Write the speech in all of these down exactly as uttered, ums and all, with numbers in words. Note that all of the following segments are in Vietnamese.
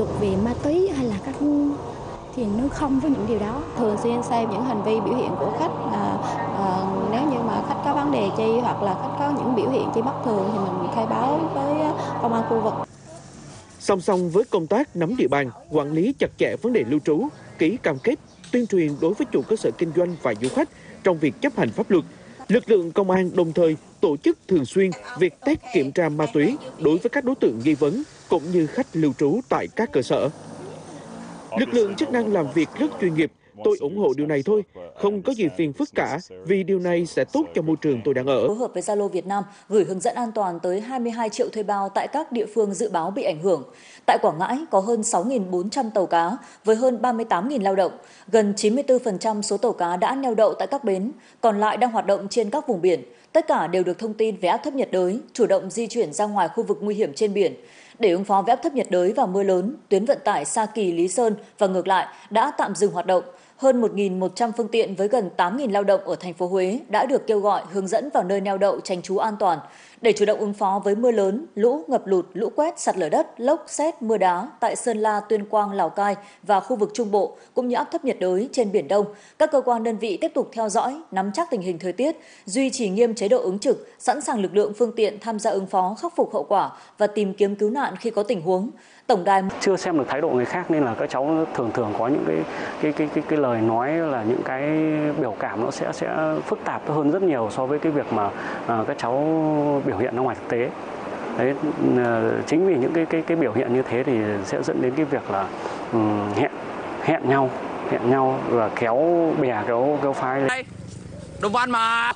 luật về ma túy hay là các thì nó không với những điều đó. Thường xuyên xem những hành vi biểu hiện của khách, à, à, nếu như mà khách có vấn đề chi hoặc là khách có những biểu hiện chi bất thường thì mình khai báo với công an khu vực. Song song với công tác nắm địa bàn, quản lý chặt chẽ vấn đề lưu trú, ký cam kết, tuyên truyền đối với chủ cơ sở kinh doanh và du khách trong việc chấp hành pháp luật, lực lượng công an đồng thời tổ chức thường xuyên việc test kiểm tra ma túy đối với các đối tượng nghi vấn cũng như khách lưu trú tại các cơ sở. Lực lượng chức năng làm việc rất chuyên nghiệp, tôi ủng hộ điều này thôi, không có gì phiền phức cả, vì điều này sẽ tốt cho môi trường tôi đang ở. Phối hợp với Zalo Việt Nam gửi hướng dẫn an toàn tới hai mươi hai triệu thuê bao tại các địa phương dự báo bị ảnh hưởng. Tại Quảng Ngãi có hơn sáu nghìn bốn trăm tàu cá với hơn ba mươi tám nghìn lao động, gần chín mươi tư phần trăm số tàu cá đã neo đậu tại các bến, còn lại đang hoạt động trên các vùng biển. Tất cả đều được thông tin về áp thấp nhiệt đới, chủ động di chuyển ra ngoài khu vực nguy hiểm trên biển. Để ứng phó với áp thấp nhiệt đới và mưa lớn, tuyến vận tải Sa Kỳ - Lý Sơn và ngược lại đã tạm dừng hoạt động. Hơn một nghìn một trăm phương tiện với gần tám nghìn lao động ở thành phố Huế đã được kêu gọi hướng dẫn vào nơi neo đậu tránh trú an toàn. Để chủ động ứng phó với mưa lớn, lũ, ngập lụt, lũ quét, sạt lở đất, lốc, sét, mưa đá tại Sơn La, Tuyên Quang, Lào Cai và khu vực Trung Bộ, cũng như áp thấp nhiệt đới trên Biển Đông, các cơ quan đơn vị tiếp tục theo dõi, nắm chắc tình hình thời tiết, duy trì nghiêm chế độ ứng trực, sẵn sàng lực lượng phương tiện tham gia ứng phó, khắc phục hậu quả và tìm kiếm cứu nạn khi có tình huống. Tổng đài chưa xem được thái độ người khác nên là các cháu thường thường có những cái cái cái cái, cái lời nói là những cái biểu cảm nó sẽ sẽ phức tạp hơn rất nhiều so với cái việc mà à, các cháu biểu hiện ra ngoài thực tế. Đấy, chính vì những cái cái cái biểu hiện như thế thì sẽ dẫn đến cái việc là um, hẹn hẹn nhau hẹn nhau và kéo bè kéo kéo phái. Đồng Văn mà.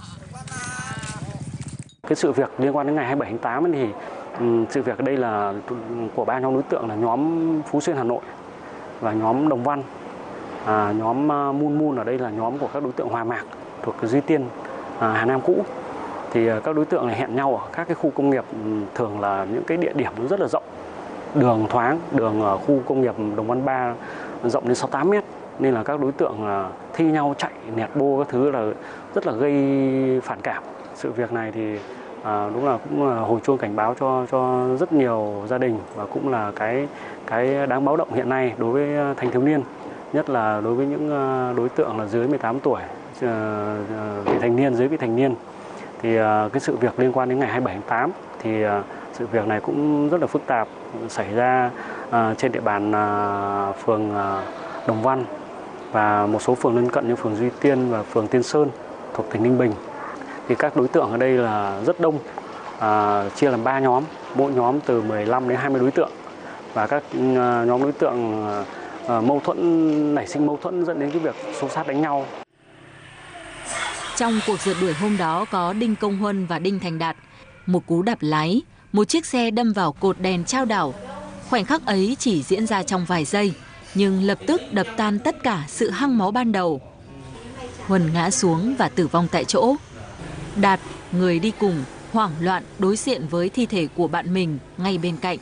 Cái sự việc liên quan đến ngày hai mươi bảy tháng tám thì um, sự việc ở đây là của ba nhóm đối tượng là nhóm Phú Xuyên Hà Nội và nhóm Đồng Văn, à, nhóm uh, Mun Mun ở đây là nhóm của các đối tượng Hòa Mạc thuộc Duy Tiên, à, Hà Nam cũ. Thì uh, các đối tượng này hẹn nhau ở các cái khu công nghiệp, um, thường là những cái địa điểm nó rất là rộng, đường thoáng, đường ở khu công nghiệp Đồng Văn ba rộng đến sáu tám mét, nên là các đối tượng uh, thi nhau chạy nẹt bô các thứ là rất là gây phản cảm. Sự việc này thì à, đúng là cũng là hồi chuông cảnh báo cho cho rất nhiều gia đình và cũng là cái cái đáng báo động hiện nay đối với thanh thiếu niên, nhất là đối với những đối tượng là dưới mười tám tuổi, vị thành niên, dưới vị thành niên. Thì cái sự việc liên quan đến ngày hai mươi bảy tháng tám thì sự việc này cũng rất là phức tạp, xảy ra trên địa bàn phường Đồng Văn và một số phường lân cận như phường Duy Tiên và phường Tiên Sơn thuộc tỉnh Ninh Bình. Thì các đối tượng ở đây là rất đông, à, chia làm ba nhóm, mỗi nhóm từ mười lăm đến hai mươi đối tượng. Và các uh, nhóm đối tượng uh, mâu thuẫn, nảy sinh mâu thuẫn dẫn đến cái việc xô xát đánh nhau. Trong cuộc rượt đuổi hôm đó có Đinh Công Huân và Đinh Thành Đạt. Một cú đạp lái, một chiếc xe đâm vào cột đèn trao đảo. Khoảnh khắc ấy chỉ diễn ra trong vài giây, nhưng lập tức đập tan tất cả sự hăng máu ban đầu. Huân ngã xuống và tử vong tại chỗ. Đạt, người đi cùng, hoảng loạn đối diện với thi thể của bạn mình ngay bên cạnh.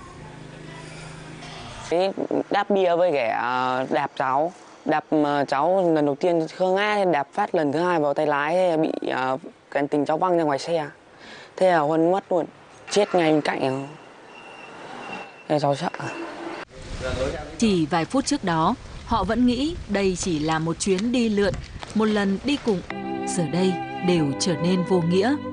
Đạp bia với kẻ đạp cháu, đạp cháu lần đầu tiên không ngã, đạp phát lần thứ hai vào tay lái bị cái tình cháu văng ra ngoài xe. Thế là Huân mất luôn, chết ngay bên cạnh. Thế cháu sợ. Chỉ vài phút trước đó, họ vẫn nghĩ đây chỉ là một chuyến đi lượn, một lần đi cùng. Giờ đây đều trở nên vô nghĩa.